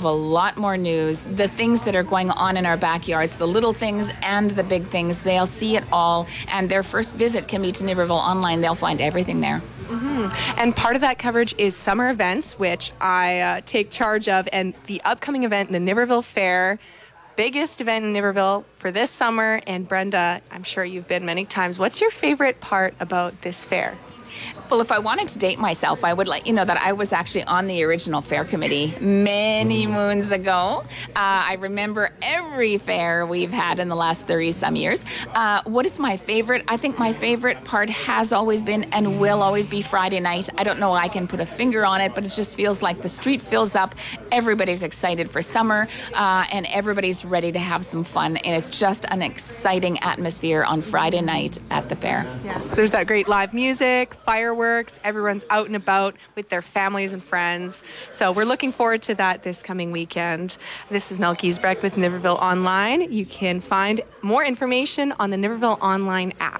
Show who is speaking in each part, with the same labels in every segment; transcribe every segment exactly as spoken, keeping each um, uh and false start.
Speaker 1: a lot more news. The things that are going on in our backyards, the little things and the big things, they'll see it all. And their first visit can be to Niverville Online. They'll find everything there.
Speaker 2: Mm-hmm. And part of that coverage is summer events, which I uh, take charge of, and the upcoming event, the Niverville Fair, biggest event in Niverville for this summer. And Brenda, I'm sure you've been many times. What's your favorite part about this fair?
Speaker 1: Well, if I wanted to date myself, I would let you know that I was actually on the original fair committee many moons ago. Uh, I remember every fair we've had in the last thirty-some years. Uh, what is my favorite? I think my favorite part has always been and will always be Friday night. I don't know I can put a finger on it, but it just feels like the street fills up. Everybody's excited for summer, uh, and everybody's ready to have some fun. And it's just an exciting atmosphere on Friday night at the fair.
Speaker 2: Yes, there's that great live music, fireworks. Everyone's out and about with their families and friends. So we're looking forward to that this coming weekend. This is Mel Giesbrecht with Niverville Online. You can find more information on the Niverville Online app.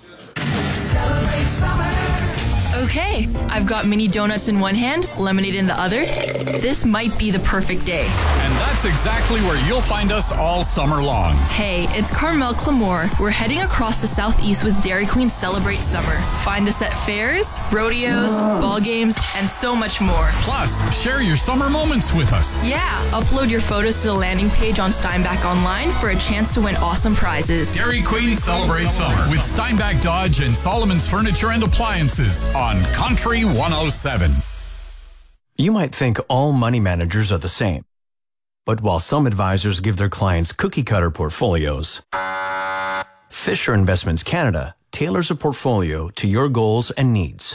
Speaker 3: Okay, I've got mini donuts in one hand, lemonade in the other. This might be the perfect day.
Speaker 4: And that's exactly where you'll find us all summer long.
Speaker 3: Hey, it's Carmel Clamore. We're heading across the southeast with Dairy Queen Celebrate Summer. Find us at fairs, rodeos, ball games, and so much more.
Speaker 4: Plus, share your summer moments with us.
Speaker 3: Yeah, upload your photos to the landing page on Steinbach Online for a chance to win awesome prizes.
Speaker 4: Dairy Queen Celebrate Summer with Steinbach Dodge and Solomon's Furniture and Appliances on Country one oh seven.
Speaker 5: You might think all money managers are the same. But while some advisors give their clients cookie-cutter portfolios, Fisher Investments Canada tailors a portfolio to your goals and needs.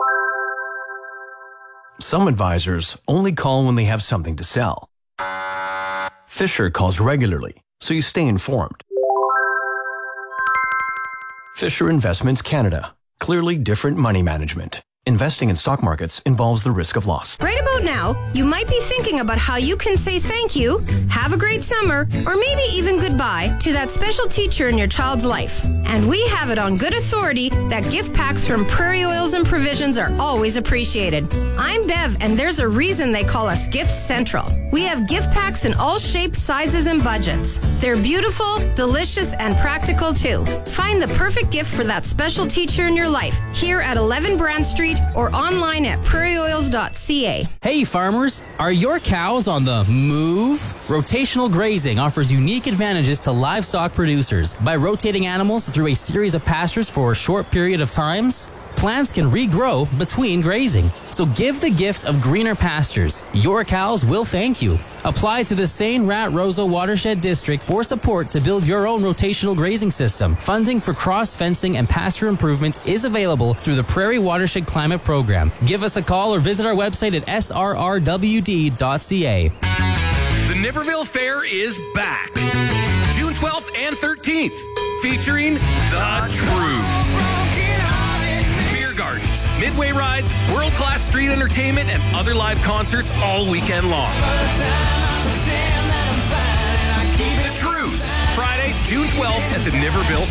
Speaker 5: Some advisors only call when they have something to sell. Fisher calls regularly, so you stay informed. Fisher Investments Canada. Clearly different money management. Investing in stock markets involves the risk of loss.
Speaker 6: Right about now, you might be thinking about how you can say thank you, have a great summer, or maybe even goodbye to that special teacher in your child's life. And we have it on good authority that gift packs from Prairie Oils and Provisions are always appreciated. I'm Bev, and there's a reason they call us Gift Central. We have gift packs in all shapes, sizes, and budgets. They're beautiful, delicious, and practical too. Find the perfect gift for that special teacher in your life here at eleven Brand Street or online at prairie oils dot c a.
Speaker 7: Hey farmers, are your cows on the move? Rotational grazing offers unique advantages to livestock producers. By rotating animals through a series of pastures for a short period of times, plants can regrow between grazing. So give the gift of greener pastures. Your cows will thank you. Apply to the Saint Rat Roseau Watershed District for support to build your own rotational grazing system. Funding for cross-fencing and pasture improvement is available through the Prairie Watershed Climate Program. Give us a call or visit our website at s r r w d dot c a.
Speaker 8: The Niverville Fair is back. June twelfth and thirteenth, featuring The Truth. Beer gardens, midway rides, world-class street entertainment, and other live concerts all weekend long. The Truth, Friday, June twelfth at the Niverville